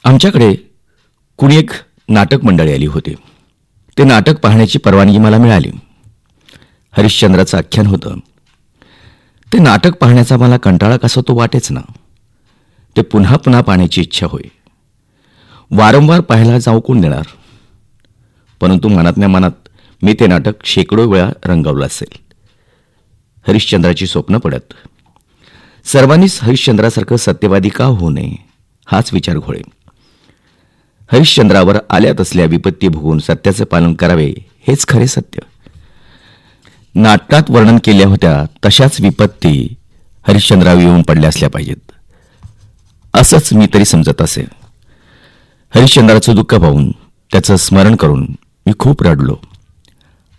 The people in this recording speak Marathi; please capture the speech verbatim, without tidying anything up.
आमच्याकडे कुणी एक नाटक मंडळी आली होती. ते नाटक पाहण्याची परवानगी मला मिळाली. हरिश्चंद्राचं आख्यान होतं. ते नाटक पाहण्याचा मला कंटाळा कसा तो वाटेच ना. ते पुन्हा पुन्हा पाहण्याची इच्छा होई. वारंवार पाहायला जाऊ कोण देणार. परंतु मनातल्या मनात मी ते नाटक शेकडो वेळा रंगवलं असेल. हरिश्चंद्राची स्वप्न पडत. सर्वांनीच हरिश्चंद्रासारखं सत्यवादी का होऊ नये हाच विचार घोळे. हरिश्चंद्रावर आल्यात असल्या विपत्ती भोगून सत्याचं पालन करावे हेच खरे सत्य. नाटकात वर्णन केल्या होत्या तशाच विपत्ती हरिश्चंद्रावर येऊन पडल्या असल्या पाहिजेत असंच मी तरी समजत असे. हरिश्चंद्राचं दुःख पाहून त्याचं स्मरण करून मी खूप रडलो.